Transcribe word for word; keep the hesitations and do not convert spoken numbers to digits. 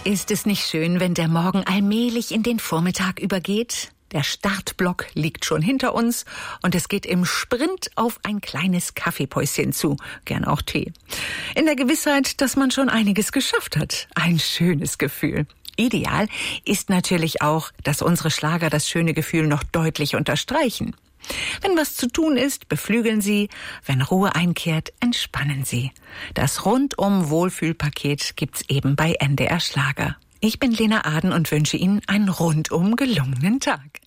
Ist es nicht schön, wenn der Morgen allmählich in den Vormittag übergeht? Der Startblock liegt schon hinter uns und es geht im Sprint auf ein kleines Kaffeepäuschen zu, gern auch Tee. In der Gewissheit, dass man schon einiges geschafft hat. Ein schönes Gefühl. Ideal ist natürlich auch, dass unsere Schlager das schöne Gefühl noch deutlich unterstreichen. Wenn was zu tun ist, beflügeln Sie. Wenn Ruhe einkehrt, entspannen Sie. Das Rundum-Wohlfühlpaket gibt's eben bei N D R Schlager. Ich bin Lena Aden und wünsche Ihnen einen rundum gelungenen Tag.